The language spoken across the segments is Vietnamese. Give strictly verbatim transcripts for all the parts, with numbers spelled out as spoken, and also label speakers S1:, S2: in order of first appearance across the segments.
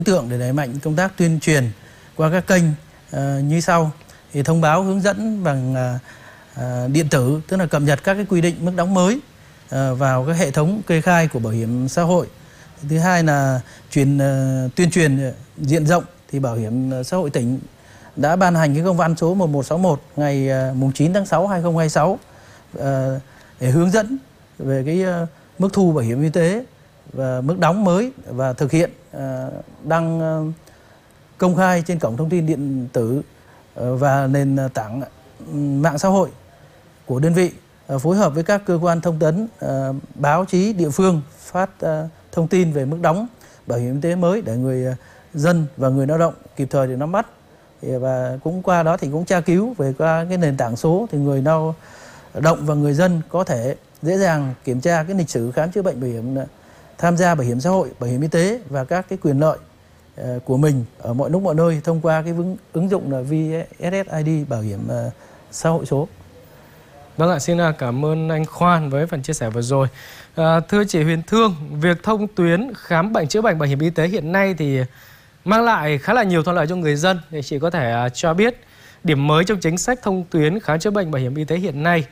S1: tượng để đẩy mạnh công tác tuyên truyền qua các kênh uh, như sau. Thì thông báo hướng dẫn bằng uh, uh, điện tử, tức là cập nhật các cái quy định mức đóng mới uh, vào các hệ thống kê khai của bảo hiểm xã hội. Thứ hai là truyền uh, tuyên truyền diện rộng, thì bảo hiểm xã hội tỉnh đã ban hành cái công văn số một một sáu một ngày uh, mùng chín tháng sáu năm hai nghìn không trăm hai mươi sáu uh, để hướng dẫn về cái uh, mức thu bảo hiểm y tế và mức đóng mới, và thực hiện uh, đăng uh, công khai trên cổng thông tin điện tử uh, và nền tảng uh, mạng xã hội của đơn vị, uh, phối hợp với các cơ quan thông tấn, uh, báo chí địa phương phát uh, thông tin về mức đóng bảo hiểm y tế mới để người uh, dân và người lao động kịp thời để nắm bắt. Và cũng qua đó thì cũng tra cứu về qua cái nền tảng số, thì người lao động và người dân có thể dễ dàng kiểm tra cái lịch sử khám chữa bệnh bảo hiểm, tham gia bảo hiểm xã hội, bảo hiểm y tế và các cái quyền lợi của mình ở mọi lúc mọi nơi thông qua cái ứng dụng là vê ét ét i đê bảo hiểm xã hội số.
S2: Vâng ạ, xin cảm ơn anh Khoan với phần chia sẻ vừa rồi. À, thưa chị Huyền Thương, việc thông tuyến khám bệnh chữa bệnh bảo hiểm y tế hiện nay thì mang lại khá là nhiều thuận lợi cho người dân. Thì chị có thể cho biết điểm mới trong chính sách thông tuyến khám chữa bệnh bảo hiểm y tế hiện nay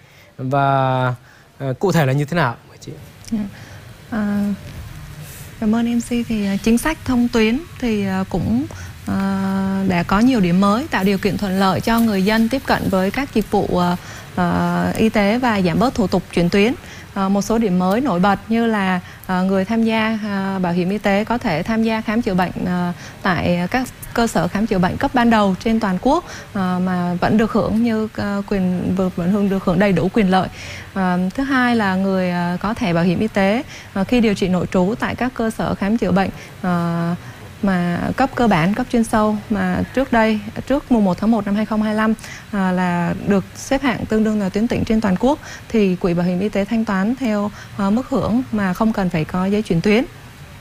S2: và uh, cụ thể là như thế nào chị?
S3: Yeah. À, cảm ơn em xê. Thì chính sách thông tuyến thì cũng uh, đã có nhiều điểm mới, tạo điều kiện thuận lợi cho người dân tiếp cận với các dịch vụ uh, uh, y tế và giảm bớt thủ tục chuyển tuyến. Uh, một số điểm mới nổi bật như là uh, người tham gia uh, bảo hiểm y tế có thể tham gia khám chữa bệnh uh, tại các cơ sở khám chữa bệnh cấp ban đầu trên toàn quốc uh, mà vẫn được hưởng như uh, quyền vẫn hưởng được hưởng đầy đủ quyền lợi. Uh, thứ hai là người uh, có thẻ bảo hiểm y tế uh, khi điều trị nội trú tại các cơ sở khám chữa bệnh uh, mà cấp cơ bản, cấp chuyên sâu mà trước đây, trước mùng một tháng một năm hai nghìn không trăm hai mươi lăm à, là được xếp hạng tương đương là tuyến tỉnh trên toàn quốc, thì quỹ bảo hiểm y tế thanh toán theo uh, mức hưởng mà không cần phải có giấy chuyển tuyến.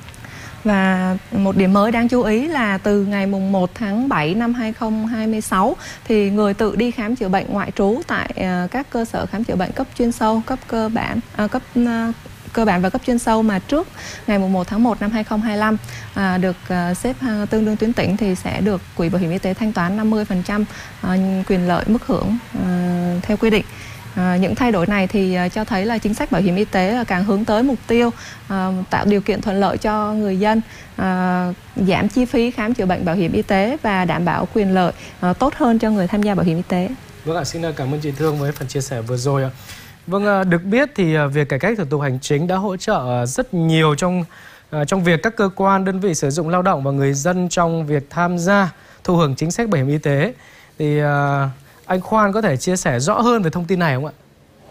S3: Và một điểm mới đáng chú ý là từ ngày mùng một tháng bảy năm hai nghìn không trăm hai mươi sáu thì người tự đi khám chữa bệnh ngoại trú tại uh, các cơ sở khám chữa bệnh cấp chuyên sâu, cấp cơ bản, uh, cấp uh, cơ bản và cấp chuyên sâu mà trước ngày mùng một tháng một năm hai nghìn không trăm hai mươi lăm à, được à, xếp à, tương đương tuyến tỉnh thì sẽ được quỹ bảo hiểm y tế thanh toán năm mươi phần trăm à, quyền lợi mức hưởng à, theo quy định. À, những thay đổi này thì à, cho thấy là chính sách bảo hiểm y tế là càng hướng tới mục tiêu à, tạo điều kiện thuận lợi cho người dân, à, giảm chi phí khám chữa bệnh bảo hiểm y tế và đảm bảo quyền lợi à, tốt hơn cho người tham gia bảo hiểm y tế.
S2: Vâng ạ, xin cảm ơn chị Thương với phần chia sẻ vừa rồi ạ. Vâng, được biết thì việc cải cách thủ tục hành chính đã hỗ trợ rất nhiều trong trong việc các cơ quan, đơn vị sử dụng lao động và người dân trong việc tham gia thụ hưởng chính sách bảo hiểm y tế. Thì anh Khoan có thể chia sẻ rõ hơn về thông tin này không ạ?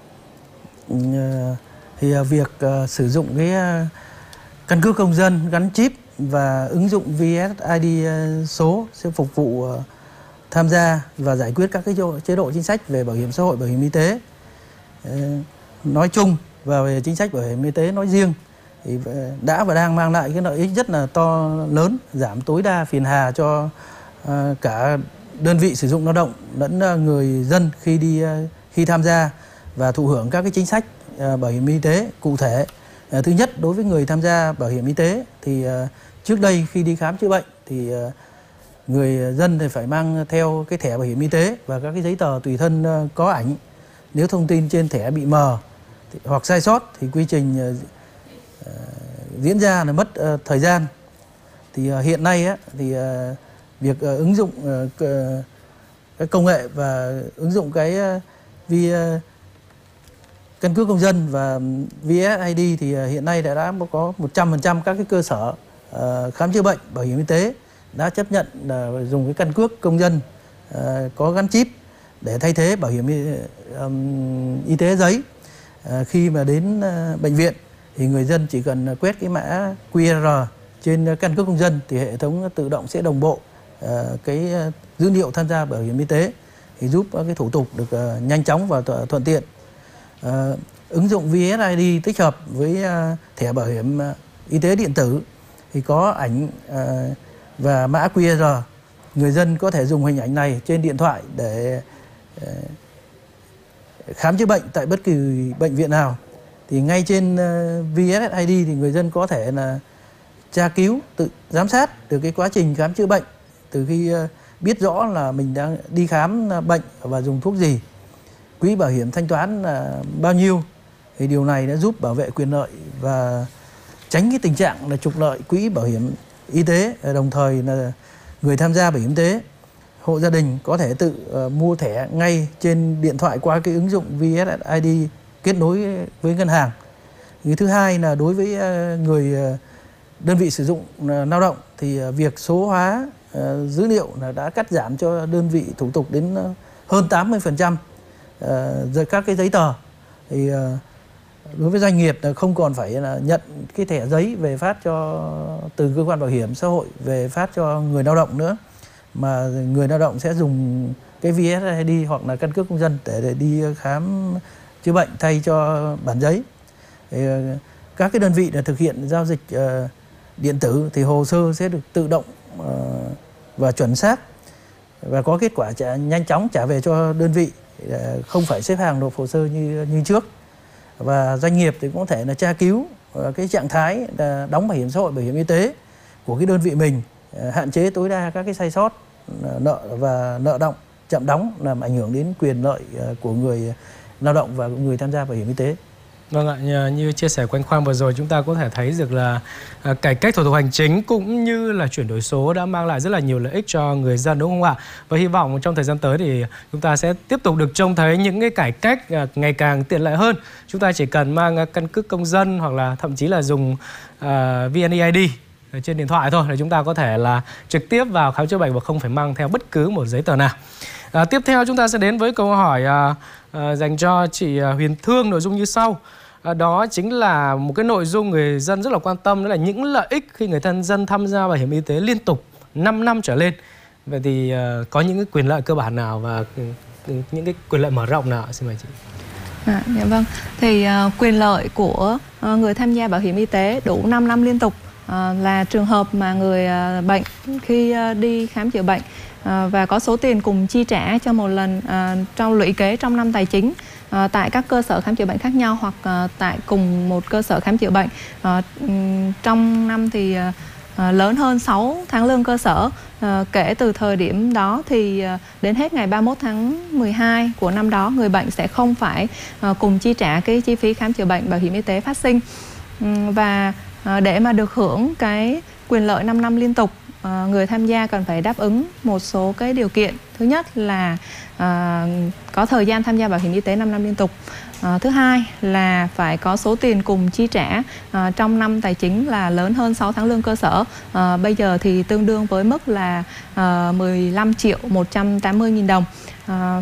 S1: Thì việc sử dụng cái căn cước công dân gắn chip và ứng dụng vê ét ét i đê số sẽ phục vụ tham gia và giải quyết các cái chế độ chính sách về bảo hiểm xã hội, bảo hiểm y tế nói chung và về chính sách bảo hiểm y tế nói riêng, thì đã và đang mang lại cái lợi ích rất là to lớn, giảm tối đa phiền hà cho cả đơn vị sử dụng lao động lẫn người dân khi đi khi tham gia và thụ hưởng các cái chính sách bảo hiểm y tế cụ thể. Thứ nhất, đối với người tham gia bảo hiểm y tế thì trước đây khi đi khám chữa bệnh thì người dân thì phải mang theo cái thẻ bảo hiểm y tế và các cái giấy tờ tùy thân có ảnh. Nếu thông tin trên thẻ bị mờ thì, hoặc sai sót thì quy trình uh, diễn ra là mất uh, thời gian. Thì uh, hiện nay á, thì uh, việc uh, ứng dụng uh, cái công nghệ và ứng dụng cái uh, vì uh, căn cước công dân và vê ét ét i đê thì uh, hiện nay đã, đã có một trăm phần trăm các cái cơ sở uh, khám chữa bệnh bảo hiểm y tế đã chấp nhận uh, dùng cái căn cước công dân uh, có gắn chip để thay thế bảo hiểm y, um, y tế giấy. À, khi mà đến uh, bệnh viện thì người dân chỉ cần quét cái mã quy rờ trên căn cước công dân thì hệ thống tự động sẽ đồng bộ uh, cái uh, dữ liệu tham gia bảo hiểm y tế, thì giúp uh, cái thủ tục được uh, nhanh chóng và thuận tiện. Uh, ứng dụng vê ét ét i đê tích hợp với uh, thẻ bảo hiểm uh, y tế điện tử thì có ảnh uh, và mã quy rờ. Người dân có thể dùng hình ảnh này trên điện thoại để khám chữa bệnh tại bất kỳ bệnh viện nào. Thì ngay trên vê ét ét i đê thì người dân có thể là tra cứu, tự giám sát được cái quá trình khám chữa bệnh từ khi biết rõ là mình đang đi khám bệnh và dùng thuốc gì, quỹ bảo hiểm thanh toán là bao nhiêu. Thì điều này đã giúp bảo vệ quyền lợi và tránh cái tình trạng là trục lợi quỹ bảo hiểm y tế. Đồng thời là người tham gia bảo hiểm y tế, hộ gia đình có thể tự uh, mua thẻ ngay trên điện thoại qua cái ứng dụng vê ét i đê kết nối với ngân hàng. Cái thứ hai là đối với uh, người uh, đơn vị sử dụng uh, lao động thì uh, việc số hóa uh, dữ liệu là đã cắt giảm cho đơn vị thủ tục đến uh, hơn tám mươi phần trăm uh, các cái giấy tờ. Thì uh, đối với doanh nghiệp là không còn phải là nhận cái thẻ giấy về phát cho từ cơ quan bảo hiểm xã hội về phát cho người lao động nữa, mà người lao động sẽ dùng cái vê ét i đê hoặc là căn cước công dân để, để đi khám chữa bệnh thay cho bản giấy. Thì, các cái đơn vị là thực hiện giao dịch uh, điện tử thì hồ sơ sẽ được tự động uh, và chuẩn xác và có kết quả trả nhanh chóng trả về cho đơn vị, uh, không phải xếp hàng nộp hồ sơ như như trước. Và doanh nghiệp thì cũng có thể là tra cứu uh, cái trạng thái là đóng bảo hiểm xã hội, bảo hiểm y tế của cái đơn vị mình, uh, hạn chế tối đa các cái sai sót, uh, nợ và nợ động chậm đóng làm ảnh hưởng đến quyền lợi uh, của người lao động và người tham gia bảo hiểm y tế.
S2: Vâng ạ, như, như chia sẻ của anh Khoan vừa rồi, chúng ta có thể thấy được là à, cải cách thủ tục hành chính cũng như là chuyển đổi số đã mang lại rất là nhiều lợi ích cho người dân, đúng không ạ? Và hy vọng trong thời gian tới thì chúng ta sẽ tiếp tục được trông thấy những cái cải cách à, ngày càng tiện lợi hơn. Chúng ta chỉ cần mang à, căn cước công dân hoặc là thậm chí là dùng à, vê en e i đê trên điện thoại thôi để chúng ta có thể là trực tiếp vào khám chữa bệnh và không phải mang theo bất cứ một giấy tờ nào. À, tiếp theo chúng ta sẽ đến với câu hỏi à, à, dành cho chị Huyền Thương, nội dung như sau. À, đó chính là một cái nội dung người dân rất là quan tâm, đó là những lợi ích khi người thân dân tham gia bảo hiểm y tế liên tục năm năm trở lên. Vậy thì à, có những cái quyền lợi cơ bản nào và những cái quyền lợi mở rộng nào? Xin mời chị.
S3: À, dạ vâng. Thì uh, quyền lợi của uh, người tham gia bảo hiểm y tế đủ năm năm liên tục uh, là trường hợp mà người uh, bệnh khi uh, đi khám chữa bệnh uh, và có số tiền cùng chi trả cho một lần uh, trong lũy kế trong năm tài chính uh, tại các cơ sở khám chữa bệnh khác nhau hoặc uh, tại cùng một cơ sở khám chữa bệnh uh, um, trong năm thì uh, À, lớn hơn sáu tháng lương cơ sở. À, kể từ thời điểm đó thì à, đến hết ngày ba mươi mốt tháng mười hai của năm đó, người bệnh sẽ không phải à, cùng chi trả cái chi phí khám chữa bệnh bảo hiểm y tế phát sinh. uhm, và à, để mà được hưởng cái quyền lợi năm năm liên tục, à, người tham gia cần phải đáp ứng một số cái điều kiện. Thứ nhất là à, có thời gian tham gia bảo hiểm y tế năm năm liên tục. À, thứ hai là phải có số tiền cùng chi trả à, trong năm tài chính là lớn hơn sáu tháng lương cơ sở. À, bây giờ thì tương đương với mức là à, mười lăm triệu một trăm tám mươi nghìn đồng. À,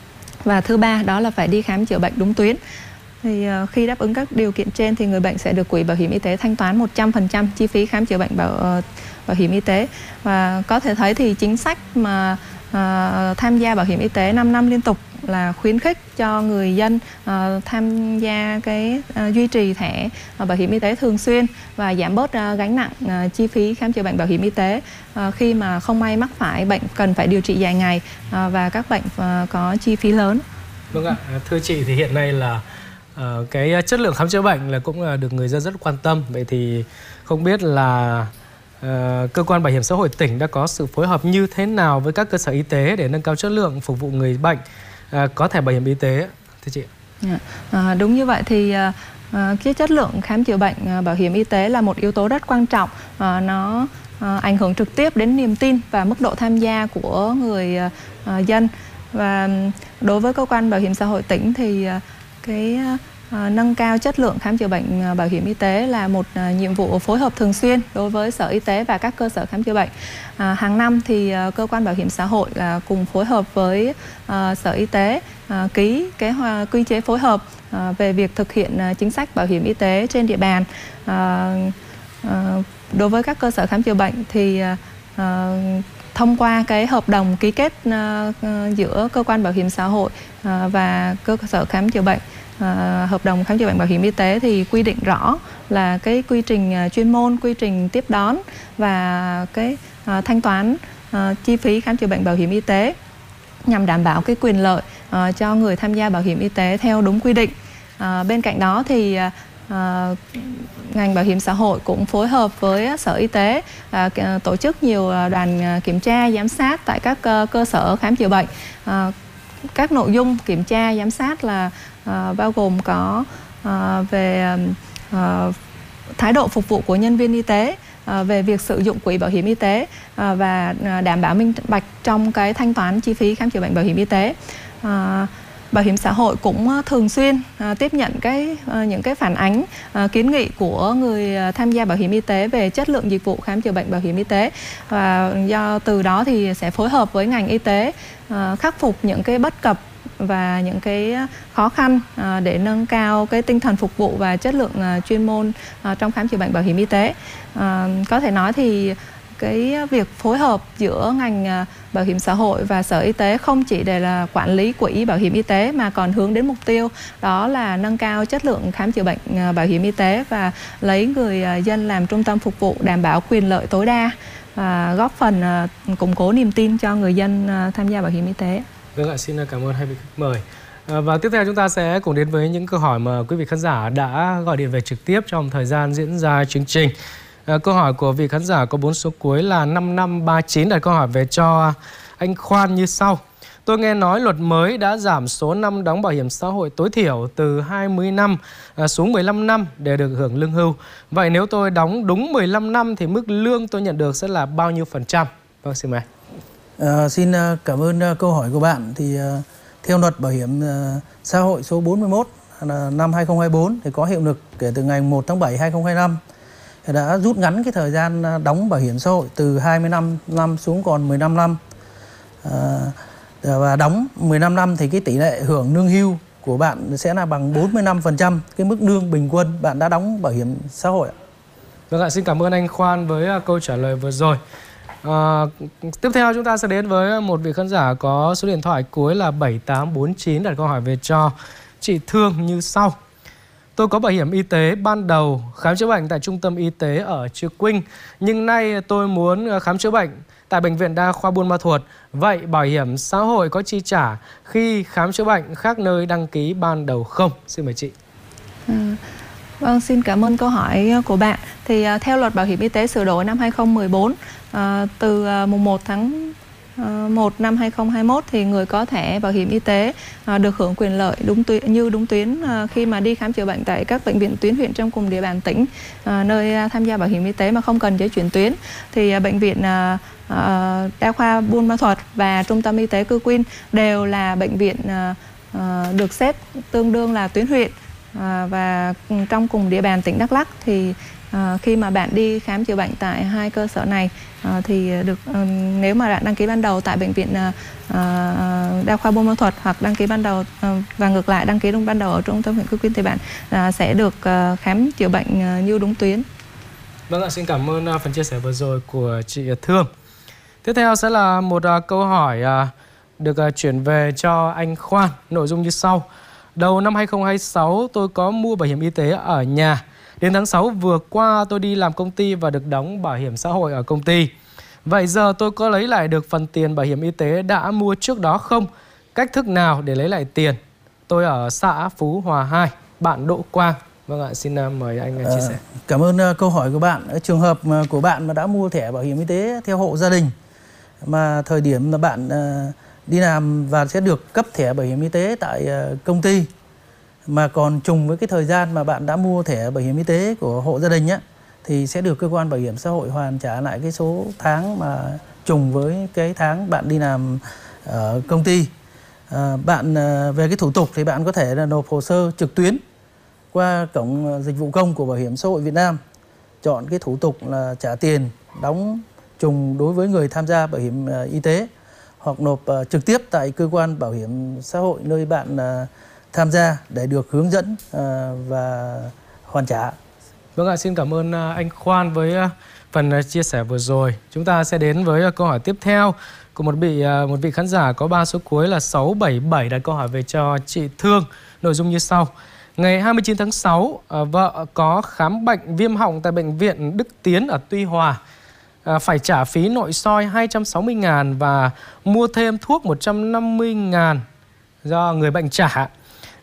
S3: và thứ ba đó là phải đi khám chữa bệnh đúng tuyến. Thì uh, khi đáp ứng các điều kiện trên thì người bệnh sẽ được quỹ bảo hiểm y tế thanh toán một trăm phần trăm chi phí khám chữa bệnh bảo, uh, bảo hiểm y tế. Và có thể thấy thì chính sách mà uh, tham gia bảo hiểm y tế năm năm liên tục là khuyến khích cho người dân uh, tham gia cái uh, duy trì thẻ uh, bảo hiểm y tế thường xuyên và giảm bớt uh, gánh nặng uh, chi phí khám chữa bệnh bảo hiểm y tế uh, khi mà không may mắc phải bệnh cần phải điều trị dài ngày uh, và các bệnh uh, có chi phí lớn.
S2: Vâng ạ, thưa chị thì hiện nay là uh, cái chất lượng khám chữa bệnh là cũng là được người dân rất quan tâm. Vậy thì không biết là uh, cơ quan bảo hiểm xã hội tỉnh đã có sự phối hợp như thế nào với các cơ sở y tế để nâng cao chất lượng phục vụ người bệnh À, có thẻ bảo hiểm y tế, thưa chị?
S3: À, đúng như vậy thì à, cái chất lượng khám chữa bệnh à, bảo hiểm y tế là một yếu tố rất quan trọng. À, nó à, ảnh hưởng trực tiếp đến niềm tin và mức độ tham gia của người à, dân. Và đối với cơ quan bảo hiểm xã hội tỉnh thì à, cái à, nâng cao chất lượng khám chữa bệnh à, bảo hiểm y tế là một à, nhiệm vụ phối hợp thường xuyên đối với Sở Y tế và các cơ sở khám chữa bệnh. À, hàng năm thì à, cơ quan bảo hiểm xã hội là cùng phối hợp với à, Sở Y tế à, ký kế hoạch quy chế phối hợp à, về việc thực hiện à, chính sách bảo hiểm y tế trên địa bàn. À, à, đối với các cơ sở khám chữa bệnh thì à, thông qua cái hợp đồng ký kết uh, giữa cơ quan bảo hiểm xã hội uh, và cơ sở khám chữa bệnh, uh, hợp đồng khám chữa bệnh bảo hiểm y tế thì quy định rõ là cái quy trình uh, chuyên môn, quy trình tiếp đón và cái uh, thanh toán uh, chi phí khám chữa bệnh bảo hiểm y tế nhằm đảm bảo cái quyền lợi uh, cho người tham gia bảo hiểm y tế theo đúng quy định. Uh, bên cạnh đó thì uh, à, ngành bảo hiểm xã hội cũng phối hợp với Sở Y tế à, tổ chức nhiều đoàn kiểm tra giám sát tại các cơ sở khám chữa bệnh. À, các nội dung kiểm tra giám sát là à, bao gồm có à, về à, thái độ phục vụ của nhân viên y tế, à, về việc sử dụng quỹ bảo hiểm y tế à, và đảm bảo minh bạch trong cái thanh toán chi phí khám chữa bệnh bảo hiểm y tế. À, Bảo hiểm xã hội cũng thường xuyên à, tiếp nhận cái à, những cái phản ánh à, kiến nghị của người à, tham gia bảo hiểm y tế về chất lượng dịch vụ khám chữa bệnh bảo hiểm y tế, và do từ đó thì sẽ phối hợp với ngành y tế à, khắc phục những cái bất cập và những cái khó khăn à, để nâng cao cái tinh thần phục vụ và chất lượng à, chuyên môn à, trong khám chữa bệnh bảo hiểm y tế. À, có thể nói thì cái việc phối hợp giữa ngành bảo hiểm xã hội và Sở Y tế không chỉ để là quản lý quỹ bảo hiểm y tế mà còn hướng đến mục tiêu đó là nâng cao chất lượng khám chữa bệnh bảo hiểm y tế và lấy người dân làm trung tâm phục vụ, đảm bảo quyền lợi tối đa và góp phần củng cố niềm tin cho người dân tham gia bảo hiểm y tế.
S2: Vâng ạ, xin cảm ơn hai vị khách mời. À, và tiếp theo chúng ta sẽ cùng đến với những câu hỏi mà quý vị khán giả đã gọi điện về trực tiếp trong thời gian diễn ra chương trình. À, câu hỏi của vị khán giả có bốn số cuối là năm năm ba chín đặt câu hỏi về cho anh Khoan như sau. Tôi nghe nói luật mới đã giảm số năm đóng bảo hiểm xã hội tối thiểu từ hai mươi năm à, xuống mười lăm năm để được hưởng lương hưu. Vậy nếu tôi đóng đúng mười lăm năm thì mức lương tôi nhận được sẽ là bao nhiêu phần trăm? Vâng, xin mời.
S1: À, xin cảm ơn câu hỏi của bạn. Thì uh, theo luật bảo hiểm uh, xã hội số bốn mươi mốt uh, năm hai không hai tư thì có hiệu lực kể từ ngày một tháng bảy hai không hai lăm, đã rút ngắn cái thời gian đóng bảo hiểm xã hội từ hai mươi năm năm xuống còn mười lăm năm. À, và đóng mười lăm năm thì cái tỷ lệ hưởng lương hưu của bạn sẽ là bằng bốn mươi lăm phần trăm cái mức lương bình quân bạn đã đóng bảo hiểm xã hội.
S2: Vâng ạ, xin cảm ơn anh Khoan với câu trả lời vừa rồi. À, tiếp theo chúng ta sẽ đến với một vị khán giả có số điện thoại cuối là bảy tám bốn chín đặt câu hỏi về cho chị Thương như sau. Tôi có bảo hiểm y tế ban đầu khám chữa bệnh tại trung tâm y tế ở Chư Quynh, nhưng nay tôi muốn khám chữa bệnh tại Bệnh viện Đa khoa Buôn Ma Thuột. Vậy bảo hiểm xã hội có chi trả khi khám chữa bệnh khác nơi đăng ký ban đầu không? Xin mời chị.
S3: À, vâng, xin cảm ơn câu hỏi của bạn. Thì uh, theo luật bảo hiểm y tế sửa đổi năm hai không một bốn, uh, từ uh, mùng một tháng một năm hai không hai mốt thì người có thẻ bảo hiểm y tế à, được hưởng quyền lợi đúng tuyến, như đúng tuyến à, khi mà đi khám chữa bệnh tại các bệnh viện tuyến huyện trong cùng địa bàn tỉnh à, nơi à, tham gia bảo hiểm y tế mà không cần giấy chuyển tuyến. Thì à, bệnh viện à, à, Đa khoa Buôn Ma Thuột và trung tâm y tế Cư Quynh đều là bệnh viện à, à, được xếp tương đương là tuyến huyện à, và trong cùng địa bàn tỉnh Đắk Lắk. Thì À, khi mà bạn đi khám chữa bệnh tại hai cơ sở này à, thì được à, nếu mà bạn đăng ký ban đầu tại bệnh viện à, à, Đa khoa Buôn Ma Thuột hoặc đăng ký ban đầu à, và ngược lại đăng ký đúng ban đầu ở trung tâm huyện Cư Quynh thì bạn à, sẽ được à, khám chữa bệnh à, như đúng tuyến.
S2: Vâng ạ, xin cảm ơn uh, phần chia sẻ vừa rồi của chị Thương. Tiếp theo sẽ là một uh, câu hỏi uh, được uh, chuyển về cho anh Khoan, nội dung như sau. Đầu năm hai không hai sáu tôi có mua bảo hiểm y tế ở nhà. Đến tháng sáu vừa qua tôi đi làm công ty và được đóng bảo hiểm xã hội ở công ty. Vậy giờ tôi có lấy lại được phần tiền bảo hiểm y tế đã mua trước đó không? Cách thức nào để lấy lại tiền? Tôi ở xã Phú Hòa hai, bạn Đỗ Quang. Vâng ạ, xin mời anh chia sẻ. À,
S1: cảm ơn câu hỏi của bạn. Ở trường hợp của bạn mà đã mua thẻ bảo hiểm y tế theo hộ gia đình, mà thời điểm mà bạn đi làm và sẽ được cấp thẻ bảo hiểm y tế tại công ty, mà còn trùng với cái thời gian mà bạn đã mua thẻ bảo hiểm y tế của hộ gia đình á, thì sẽ được cơ quan bảo hiểm xã hội hoàn trả lại cái số tháng mà trùng với cái tháng bạn đi làm ở công ty. À, bạn về cái thủ tục thì bạn có thể là nộp hồ sơ trực tuyến qua cổng dịch vụ công của Bảo hiểm xã hội Việt Nam, chọn cái thủ tục là trả tiền đóng trùng đối với người tham gia bảo hiểm y tế, hoặc nộp trực tiếp tại cơ quan bảo hiểm xã hội nơi bạn tham gia để được hướng dẫn uh, và hoàn trả.
S2: Vâng ạ, xin cảm ơn uh, anh Khoan với uh, phần uh, chia sẻ vừa rồi. Chúng ta sẽ đến với uh, câu hỏi tiếp theo của một vị uh, một vị khán giả có ba số cuối là sáu bảy bảy đặt câu hỏi về cho chị Thương. Nội dung như sau. Ngày hai mươi chín tháng sáu, uh, vợ có khám bệnh viêm họng tại bệnh viện Đức Tiến ở Tuy Hòa. Uh, phải trả phí nội soi hai trăm sáu mươi ngàn và mua thêm thuốc một trăm năm mươi ngàn do người bệnh trả.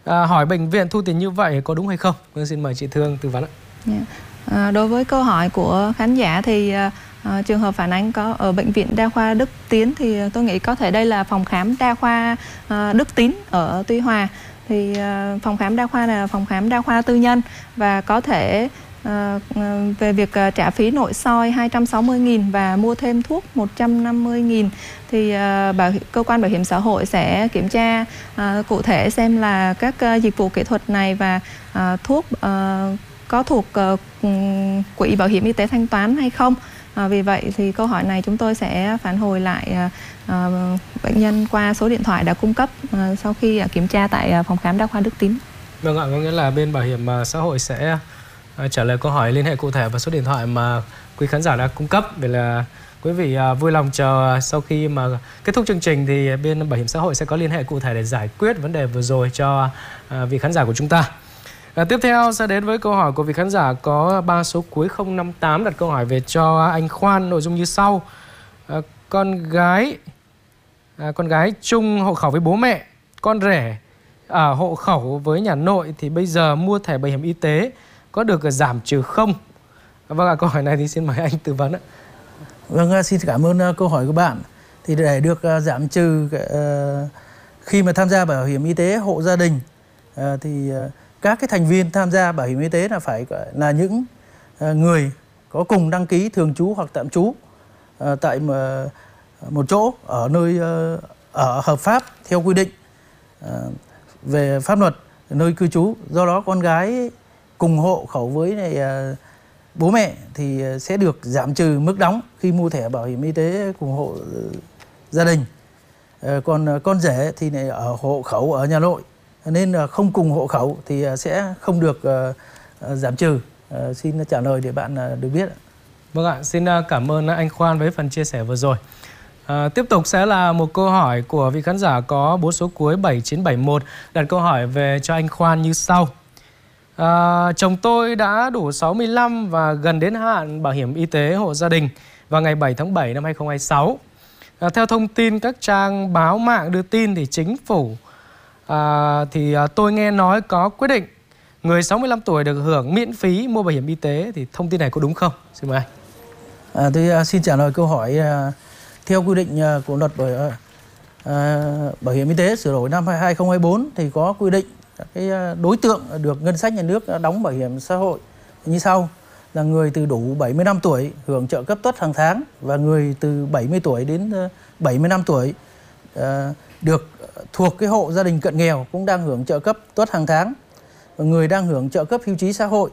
S2: À, hỏi bệnh viện thu tiền như vậy có đúng hay không? Vâng, xin mời chị Thương tư vấn ạ.
S3: Yeah. À, đối với câu hỏi của khán giả thì à, trường hợp phản ánh có ở bệnh viện đa khoa Đức Tiến thì tôi nghĩ có thể đây là phòng khám đa khoa à, Đức Tín ở Tuy Hòa. Thì à, phòng khám đa khoa là phòng khám đa khoa tư nhân và có thể à, về việc à, trả phí nội soi hai trăm sáu mươi nghìn và mua thêm thuốc một trăm năm mươi nghìn thì à, bảo, cơ quan bảo hiểm xã hội sẽ kiểm tra à, cụ thể xem là các à, dịch vụ kỹ thuật này và à, thuốc à, có thuộc uh, quỹ bảo hiểm y tế thanh toán hay không. À, vì vậy thì câu hỏi này chúng tôi sẽ phản hồi lại uh, uh, bệnh nhân qua số điện thoại đã cung cấp uh, sau khi uh, kiểm tra tại uh, phòng khám đa khoa Đức Tín.
S2: Vâng ạ, có nghĩa là bên bảo hiểm uh, xã hội sẽ uh, trả lời câu hỏi liên hệ cụ thể vào số điện thoại mà quý khán giả đã cung cấp. Để là quý vị uh, vui lòng chờ uh, sau khi mà kết thúc chương trình thì bên bảo hiểm xã hội sẽ có liên hệ cụ thể để giải quyết vấn đề vừa rồi cho uh, vị khán giả của chúng ta. À, tiếp theo sẽ đến với câu hỏi của vị khán giả có ba số cuối không năm tám đặt câu hỏi về cho anh Khoan, nội dung như sau. À, con gái à, con gái chung hộ khẩu với bố mẹ, con rể ở à, hộ khẩu với nhà nội thì bây giờ mua thẻ bảo hiểm y tế có được giảm trừ không? À, vâng ạ, câu hỏi này thì xin mời anh tư vấn ạ.
S1: Vâng, xin cảm ơn uh, câu hỏi của bạn. Thì để được uh, giảm trừ uh, khi mà tham gia bảo hiểm y tế hộ gia đình uh, thì uh, các cái thành viên tham gia bảo hiểm y tế là phải là những người có cùng đăng ký thường trú hoặc tạm trú tại một chỗ ở nơi ở hợp pháp theo quy định về pháp luật nơi cư trú. Do đó con gái cùng hộ khẩu với này bố mẹ thì sẽ được giảm trừ mức đóng khi mua thẻ bảo hiểm y tế cùng hộ gia đình. Còn con rể thì này ở hộ khẩu ở nhà nội nên không cùng hộ khẩu thì sẽ không được uh, giảm trừ. Uh, xin trả lời để bạn uh, được biết.
S2: Vâng ạ, xin cảm ơn anh Khoan với phần chia sẻ vừa rồi. À, tiếp tục sẽ là một câu hỏi của vị khán giả có bốn số cuối bảy chín bảy mốt đặt câu hỏi về cho anh Khoan như sau. À, chồng tôi đã đủ sáu mươi lăm và gần đến hạn bảo hiểm y tế hộ gia đình vào ngày bảy tháng bảy năm hai nghìn không trăm hai mươi sáu. À, theo thông tin các trang báo mạng đưa tin thì chính phủ À, thì à, tôi nghe nói có quyết định người sáu mươi lăm tuổi được hưởng miễn phí mua bảo hiểm y tế, thì thông tin này có đúng không? Xin mời anh.
S1: À, tôi à, xin trả lời câu hỏi. À, theo quy định à, của luật bảo, à, bảo hiểm y tế sửa đổi năm hai nghìn không trăm hai mươi tư thì có quy định cái đối tượng được ngân sách nhà nước đóng bảo hiểm xã hội như sau: là người từ đủ bảy mươi năm tuổi hưởng trợ cấp tuất hàng tháng, và người từ bảy mươi tuổi đến bảy mươi năm tuổi à, được thuộc cái hộ gia đình cận nghèo cũng đang hưởng trợ cấp tuất hàng tháng, và người đang hưởng trợ cấp hưu trí xã hội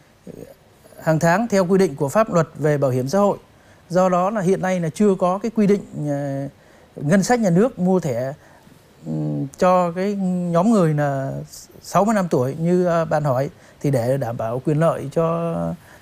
S1: hàng tháng theo quy định của pháp luật về bảo hiểm xã hội. Do đó là hiện nay là chưa có cái quy định uh, ngân sách nhà nước mua thẻ um, cho cái nhóm người là sáu mươi năm tuổi như uh, bạn hỏi. Thì để đảm bảo quyền lợi cho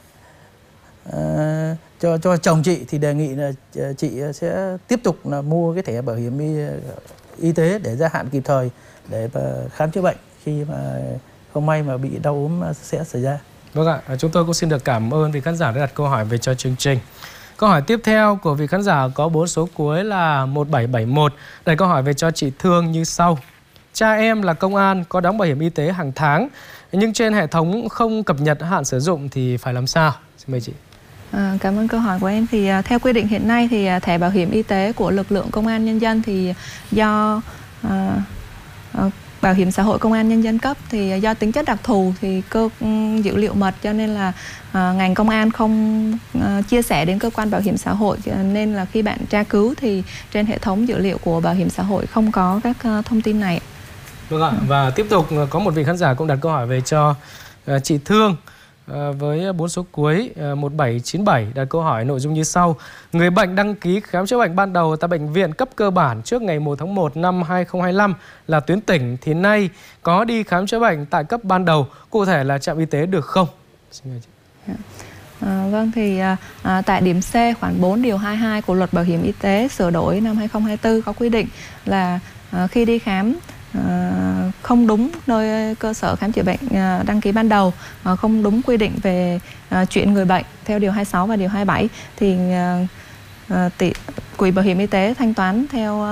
S1: uh, cho cho chồng chị thì đề nghị là uh, chị sẽ tiếp tục là mua cái thẻ bảo hiểm y, y tế để gia hạn kịp thời để mà khám chữa bệnh khi mà không may mà bị đau ốm sẽ xảy ra.
S2: Vâng ạ, chúng tôi cũng xin được cảm ơn vị khán giả đã đặt câu hỏi về cho chương trình. Câu hỏi tiếp theo của vị khán giả có bốn số cuối là một bảy bảy mốt đặt câu hỏi về cho chị Thương như sau. Cha em là công an, có đóng bảo hiểm y tế hàng tháng nhưng trên hệ thống không cập nhật hạn sử dụng thì phải làm sao? Xin mời chị.
S3: À, cảm ơn câu hỏi của em. Thì uh, theo quy định hiện nay thì uh, thẻ bảo hiểm y tế của lực lượng công an nhân dân thì do uh, uh, Bảo hiểm xã hội công an nhân dân cấp, thì do tính chất đặc thù thì cơ um, dữ liệu mật, cho nên là uh, ngành công an không uh, chia sẻ đến cơ quan bảo hiểm xã hội, nên là khi bạn tra cứu thì trên hệ thống dữ liệu của bảo hiểm xã hội không có các uh, thông tin này.
S2: Vâng ạ, và tiếp tục có một vị khán giả cũng đặt câu hỏi về cho uh, chị Thương uh, với bốn số cuối uh, một bảy chín bảy đặt câu hỏi nội dung như sau. Người bệnh đăng ký khám chữa bệnh ban đầu tại bệnh viện cấp cơ bản trước ngày một tháng một năm hai nghìn không trăm hai mươi lăm là tuyến tỉnh, thì nay có đi khám chữa bệnh tại cấp ban đầu, cụ thể là trạm y tế được không? Xin mời chị.
S3: À, vâng, thì à, tại điểm C khoản bốn điều hai mươi hai của luật bảo hiểm y tế sửa đổi năm hai nghìn không trăm hai mươi tư có quy định là à, khi đi khám à, không đúng nơi cơ sở khám chữa bệnh à, đăng ký ban đầu, à, không đúng quy định về à, chuyển người bệnh theo điều hai mươi sáu và điều hai mươi bảy thì à, à, tỷ, quỹ bảo hiểm y tế thanh toán theo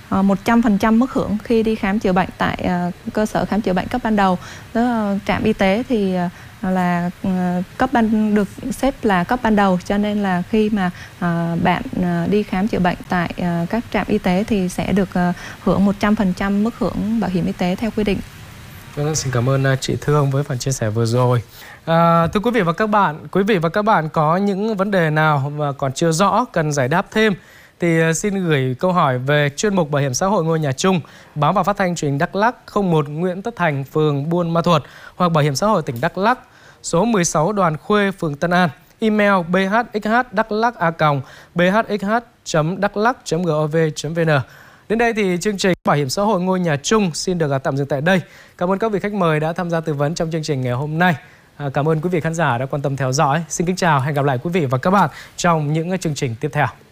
S3: một trăm phần trăm mức hưởng khi đi khám chữa bệnh tại cơ sở khám chữa bệnh cấp ban đầu. Đó là trạm y tế thì là cấp ban được xếp là cấp ban đầu, cho nên là khi mà bạn đi khám chữa bệnh tại các trạm y tế thì sẽ được hưởng một trăm phần trăm mức hưởng bảo hiểm y tế theo quy định.
S2: Vâng, xin cảm ơn chị Thương với phần chia sẻ vừa rồi. À, thưa quý vị và các bạn, quý vị và các bạn có những vấn đề nào mà còn chưa rõ cần giải đáp thêm thì xin gửi câu hỏi về chuyên mục Bảo hiểm xã hội ngôi nhà chung, báo và phát thanh truyền hình Đắk Lắk, không một Nguyễn Tất Thành, phường Buôn Ma Thuột, hoặc Bảo hiểm xã hội tỉnh Đắk Lắk, số mười sáu Đoàn Khuê, phường Tân An, email b h x h daklak a còng b h x h chấm daklak chấm gov chấm v n. Đến đây thì chương trình Bảo hiểm xã hội ngôi nhà chung xin được tạm dừng tại đây. Cảm ơn các vị khách mời đã tham gia tư vấn trong chương trình ngày hôm nay. À, cảm ơn quý vị khán giả đã quan tâm theo dõi. Xin kính chào, hẹn gặp lại quý vị và các bạn trong những chương trình tiếp theo.